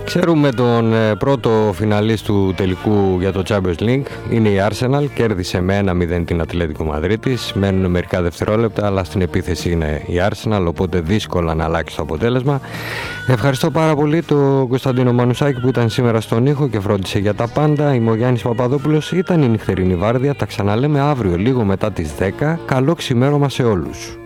Ξέρουμε τον πρώτο φιναλίστ του τελικού για το Champions League. Είναι η Arsenal, κέρδισε με 1-0 την Ατλέτικο Μαδρίτης. Μένουν μερικά δευτερόλεπτα, αλλά στην επίθεση είναι η Arsenal, οπότε δύσκολα να αλλάξει το αποτέλεσμα. Ευχαριστώ πάρα πολύ τον Κωνσταντίνο Μανουσάκη που ήταν σήμερα στον ήχο και φρόντισε για τα πάντα. Είμαι ο Γιάννης Παπαδόπουλος, ήταν η νυχτερινή βάρδια. Τα ξαναλέμε αύριο λίγο μετά τις 10. Καλό ξημέρωμα σε όλους.